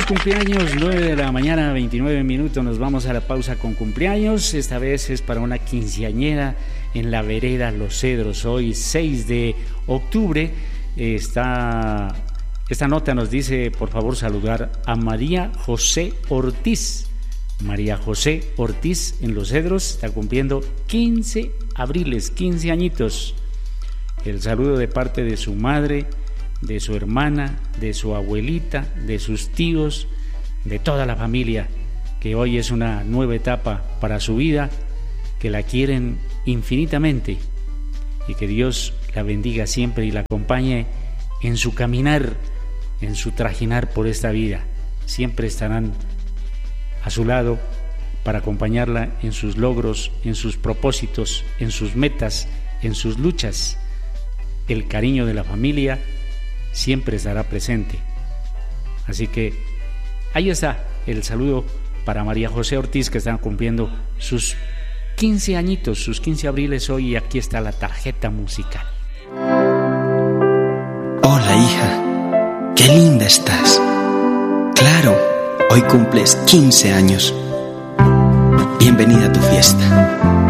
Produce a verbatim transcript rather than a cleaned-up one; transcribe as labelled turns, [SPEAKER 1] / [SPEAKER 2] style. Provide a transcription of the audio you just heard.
[SPEAKER 1] cumpleaños, nueve de la mañana, veintinueve minutos. Nos vamos a la pausa con cumpleaños. Esta vez es para una quinceañera en la vereda Los Cedros. Hoy, seis de octubre, está... Esta nota nos dice, por favor, saludar a María José Ortiz. María José Ortiz en Los Cedros está cumpliendo quince abriles, quince añitos. El saludo de parte de su madre, de su hermana, de su abuelita, de sus tíos, de toda la familia, que hoy es una nueva etapa para su vida, que la quieren infinitamente y que Dios la bendiga siempre y la acompañe en su caminar, en su trajinar por esta vida. Siempre estarán a su lado para acompañarla en sus logros, en sus propósitos, en sus metas, en sus luchas. El cariño de la familia siempre estará presente. Así que ahí está el saludo para María José Ortiz, que están cumpliendo sus quince añitos, sus quince abriles hoy, y aquí está la tarjeta musical.
[SPEAKER 2] Hola, hija. ¡Qué linda estás! Claro, hoy cumples quince años. Bienvenida a tu fiesta.